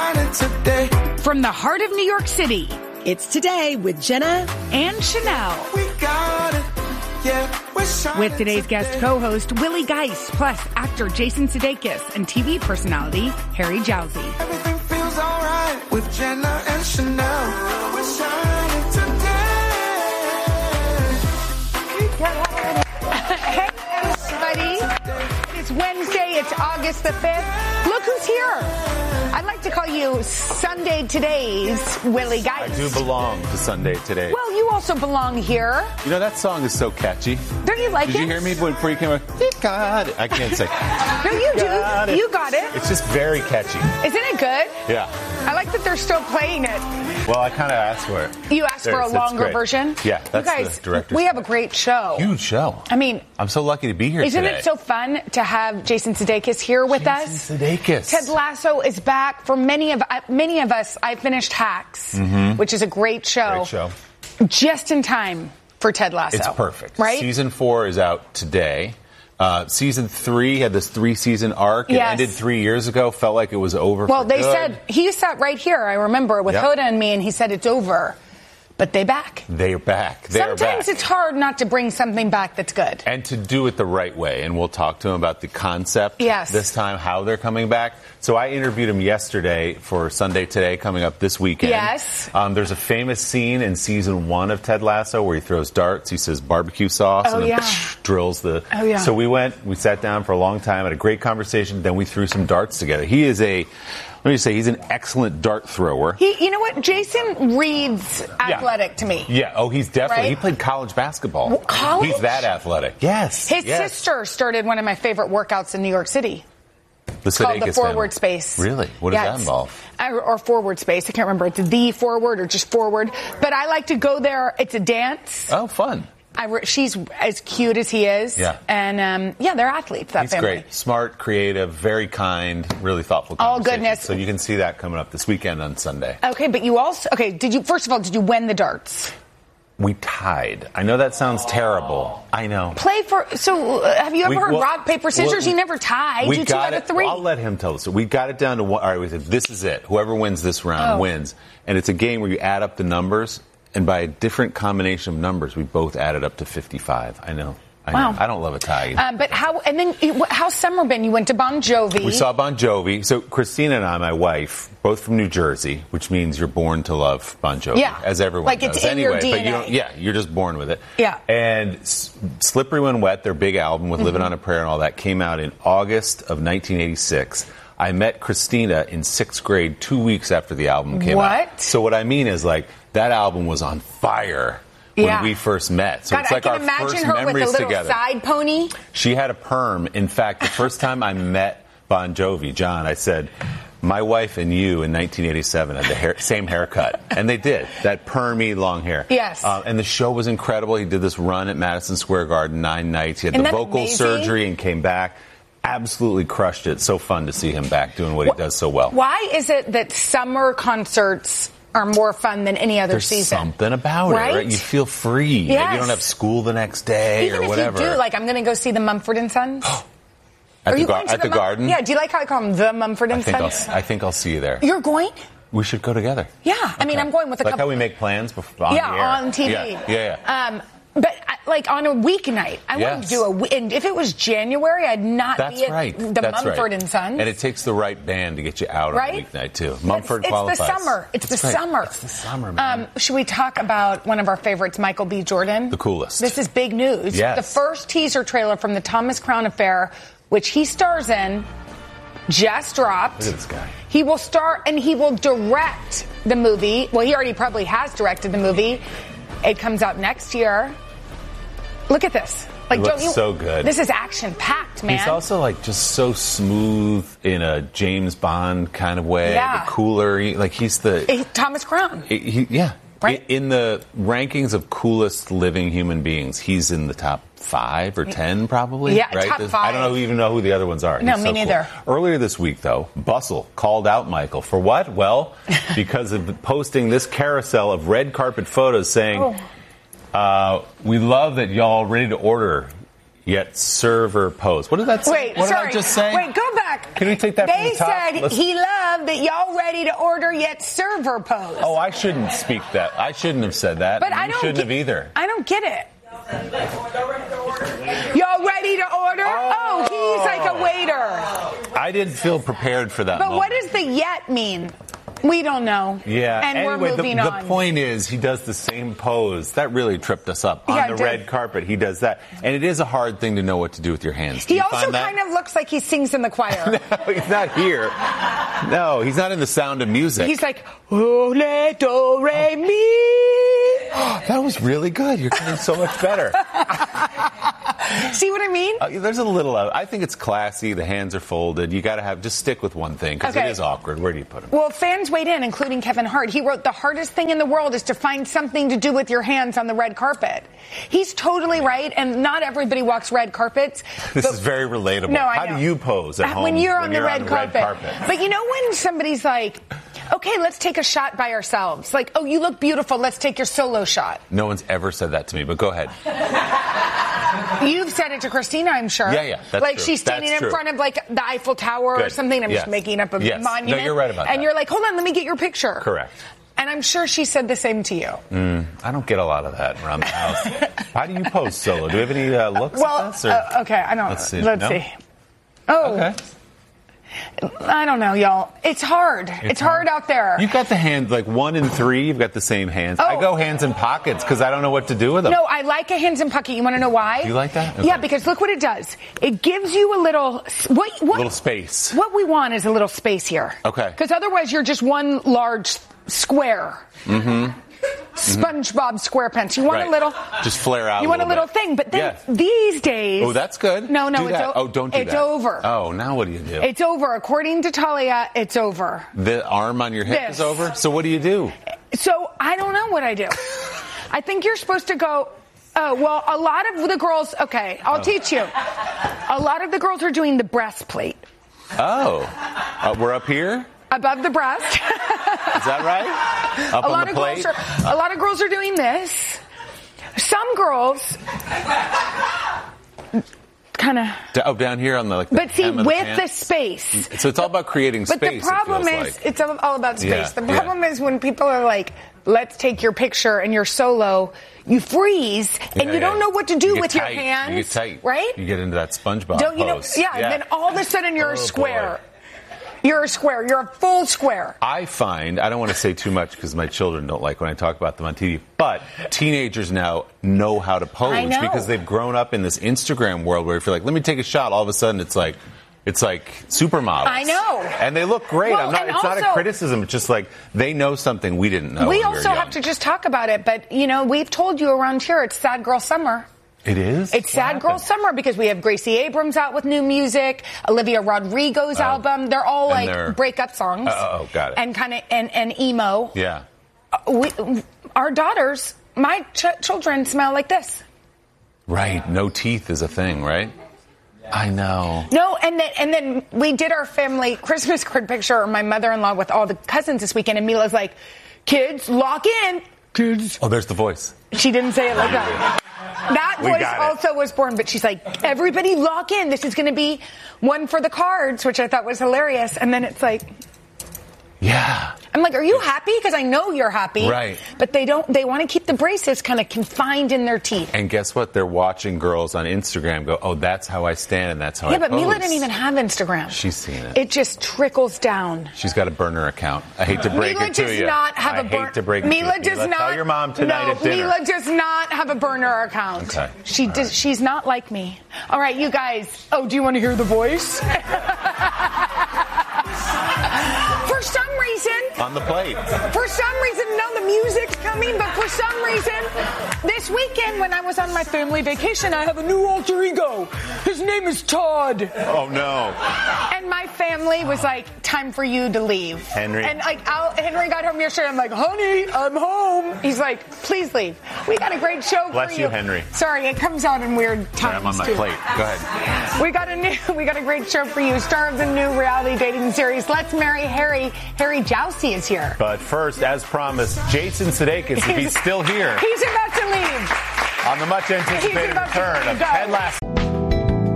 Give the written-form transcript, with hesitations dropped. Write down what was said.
shining today. From the heart of New York City, it's Today with Jenna and Chanel. We got it. Yeah, we're shining With today's guest co-host, Willie Geist, plus actor Jason Sudeikis and TV personality Harry Jowsey. Everything feels alright with Jenna and Chanel. We're shining today. Hey, everybody. It's Wednesday. It's August the 5th. Look who's here. I'd like to call you Sunday Today's Willie Geist. I do belong to Sunday Today. Well, you also belong here. You know, that song is so catchy. Don't you like it? Did you hear me before you came up? You got it. I can't say. No, you do. You got it. It's just very catchy. Isn't it good? Yeah. I like that they're still playing it. Well, I kind of asked for it. You asked for a longer version? Yeah, that's you guys, the director's. We have a great show. Huge show. I mean, I'm so lucky to be here isn't today. it so fun to have Jason Sudeikis here with us? Jason Sudeikis. Ted Lasso is back. For many of us, I finished Hacks, which is a great show. Great show. Just in time for Ted Lasso. It's perfect. Right? Season 4 is out today. Season 3 had this 3-season arc. It ended 3 years ago. Felt like it was over. Well, for they good. said, he sat right here, I remember, with Hoda and me, and he said it's over. But they're back. They're back. Sometimes it's hard not to bring something back that's good. And to do it the right way. And we'll talk to him about the concept this time, how they're coming back. So I interviewed him yesterday for Sunday Today, coming up this weekend. Yes. There's a famous scene in season 1 of Ted Lasso where he throws darts. He says barbecue sauce and then drills the... Oh, yeah. So we sat down for a long time, had a great conversation. Then we threw some darts together. He is let me say, he's an excellent dart thrower. You know what? Jason reads athletic to me. Yeah. Oh, he's definitely. Right? He played college basketball. College? He's that athletic. Yes. His sister started one of my favorite workouts in New York City. It's called the Forward Space. Really? What does that involve? Or Forward Space. I can't remember. It's the Forward or just Forward. But I like to go there. It's a dance. Oh, fun. She's as cute as he is. Yeah. And, they're athletes, that He's family. great. Smart, creative, very kind, really thoughtful All conversation. goodness. So you can see that coming up this weekend on Sunday. Okay, but you also... Okay, did you win the darts? We tied. I know that sounds terrible. I know. So have you ever heard rock, paper, scissors? You never tied. You 2 out of 3. Well, I'll let him tell us. We got it down to one. All right, we said, this is it. Whoever wins this round wins. And it's a game where you add up the numbers. And by a different combination of numbers, we both added up to 55. I know. Wow. I don't love a tie. But how's summer been? You went to Bon Jovi. We saw Bon Jovi. So Christina and I, my wife, both from New Jersey, which means you're born to love Bon Jovi. Yeah. As everyone does. It's in your DNA. But you're just born with it. Yeah. And Slippery When Wet, their big album with Living on a Prayer and all that, came out in August of 1986. I met Christina in 6th grade 2 weeks after the album came out. What? So what I mean is, that album was on fire when we first met. So God, it's like our first memories together. I can imagine her with a little side pony. She had a perm. In fact, the first time I met Bon Jovi, John, I said, my wife and you in 1987 had the same haircut. And they did. That permy long hair. Yes. And the show was incredible. He did this run at Madison Square Garden 9 nights. He had the vocal surgery and came back. Absolutely crushed it. So fun to see him back doing what he does so well. Why is it that summer concerts are more fun than any other season? There's something about it, right? You feel free. Yes. Like you don't have school the next day or whatever. Even if you do, I'm going to go see the Mumford & Sons. At the Garden? Yeah, do you like how I call them the Mumford & Sons? I think I'll see you there. You're going? We should go together. Yeah, I mean, I'm going with a couple. Like how we make plans on the air. On TV. Yeah. But on a weeknight, I wanted to do and if it was January, I'd not be at the Mumford & Sons. And it takes the right band to get you out on a weeknight, too. Mumford qualifies. It's the summer. It's the summer, man. Should we talk about one of our favorites, Michael B. Jordan? The coolest. This is big news. Yes. The first teaser trailer from the Thomas Crown Affair, which he stars in, just dropped. Look at this guy. He will star and he will direct the movie. Well, he already probably has directed the movie. It comes out next year. Look at this. It looks so good. This is action-packed, man. He's also just so smooth in a James Bond kind of way. Yeah. The cooler. He's Thomas Crown. Right? In the rankings of coolest living human beings, he's in the top 5 or 10 probably. Yeah, right? top 5. I don't even know who the other ones are. No, me neither. Cool. Earlier this week, though, Bustle called out Michael. For what? Well, because of posting this carousel of red carpet photos saying... we love that y'all ready to order, yet serve or pose. What did that say? Wait, what sorry. Did I just say? Wait, go back. Can we take that from the top? They said he loved that y'all ready to order yet server pose. Oh, I shouldn't speak that. I shouldn't have said that. But you I don't shouldn't have either. I don't get it. Y'all ready to order? Oh, he's like a waiter. I didn't feel prepared for that But moment. what does the yet mean? We don't know. Yeah. And anyway, we're moving on. The point is, he does the same pose. That really tripped us up. Yeah, On the red carpet, he does that. And it is a hard thing to know what to do with your hands. Do He you also find that? kind of looks like he sings in the choir. No, he's not here. No, he's not in The Sound of Music. He's like, ole, do, re, mi. That was really good. You're getting so much better. See what I mean? There's a little. I think it's classy. The hands are folded. You got to just stick with one thing because Okay. it is awkward. Where do you put them? Well, fans weighed in, including Kevin Hart. He wrote, the hardest thing in the world is to find something to do with your hands on the red carpet. He's totally right, and not everybody walks red carpets. This but- is very relatable. No, I How know. do you pose at home when you're on the red carpet? carpet? But you know when somebody's like, okay, let's take a shot by ourselves. Like, oh, you look beautiful. Let's take your solo shot. No one's ever said that to me, but go ahead. You've said it to Christina, I'm sure. Yeah, that's like true. she's standing That's in true. front of like the Eiffel Tower or Good. something. I'm just Yes. making up a Yes. No, monument. you're right about And that. you're like, hold on, let me get your picture. Correct. And I'm sure she said the same to you. I don't get a lot of that around the house. How do you pose solo? Do you have any looks Well, at this? Or? okay, I don't. Let's see. Let's No? see. Oh, Okay. I don't know, y'all. It's hard. It's hard out there. You've got the hands, like 1 and 3, you've got the same hands. Oh. I go hands in pockets because I don't know what to do with them. No, I like a hands in pocket. You want to know why? Do you like that? Okay. Yeah, because look what it does. It gives you a little what Little space. What we want is a little space here. Okay. Because otherwise, you're just one large square. Mm-hmm. SpongeBob SquarePants. You want Right. a little. Just flare out. You want a little bit. thing, but then Yeah. these days. Oh, that's good. No, Do it's that. Oh, don't do it's that. over. Oh, now what do you do? It's over. According to Talia, it's over. The arm on your hip This. is over? So what do you do? So I don't know what I do. I think you're supposed to go. Oh, well, a lot of the girls. Okay, I'll teach you. A lot of the girls are doing the breastplate Oh. We're up here? above the breast. Is that right? Up a on lot the of plate? girls are doing this. Some girls kind of. Oh, down here on the like. But see, hem of with the pants? space. So it's all about creating But space. the problem it feels is, like. it's all about space. Yeah, The problem is when people are like, let's take your picture and you're solo, you freeze and Yeah, you don't yeah. know what to do You get with tight. your hands. You get tight. Right? You get into that SpongeBob Don't you know? pose. Yeah, and then all of a sudden you're Oh, a square. boy. You're a square. You're a full square. I find, I don't want to say too much because my children don't like when I talk about them on TV, but teenagers now know how to pose I know. because they've grown up in this Instagram world where if you're like, let me take a shot, all of a sudden it's like supermodels. I know. And they look great. Well, and It's not a also- criticism. It's just like they know something we didn't know. We when also were have young. to just talk about it, but you know, we've told you around here it's Sad Girl Summer. It is? It's Sad Girl Summer because we have Gracie Abrams out with new music, Olivia Rodrigo's album. They're all and like they're- breakup songs. Oh, got it. And kind of and emo. Yeah. Our daughters, my children smell like this. Right. No teeth is a thing, right? I know. No, and then we did our family Christmas card picture, my mother-in-law with all the cousins this weekend, and Mila's like, kids, lock in. Kids. Oh, there's the voice. She didn't say it like that. That We voice got it. also was born, but she's like, everybody lock in. This is going to be one for the cards, which I thought was hilarious. And then it's like, Yeah. I'm like, are you happy? Because I know you're happy. Right. But they want to keep the braces kind of confined in their teeth. And guess what? They're watching girls on Instagram go, oh, that's how I stand and that's how I Yeah, but pose. Mila didn't even have Instagram. She's seen it. It just trickles down. She's got a burner account. I hate to break Mila it to does you. not have I a burner. hate to break it Mila to you. does Mila, not. Tell your mom tonight no, at dinner. Mila does not have a burner account. Okay. She's not like me. All right, you guys. Oh, do you want to hear the voice? For some reason. On the plate. For some reason, no, the music's coming, but for some reason, this weekend when I was on my family vacation, I have a new alter ego. His name is Todd. Oh, no. And my family was like, time for you to leave. Henry. And like, Henry got home yesterday. I'm like, honey, I'm home. He's like, please leave. We got a great show Bless for you, Henry. Sorry, it comes out in weird times. I'm on my too. plate. Go ahead. We got a great show for you. Star of the new reality dating series, Let's Marry Harry. Harry Jowsey is here. But first, as promised, Jason Sudeikis, if he's still here, He's about to leave. on the much anticipated He's about to return of go. Ted Lasso.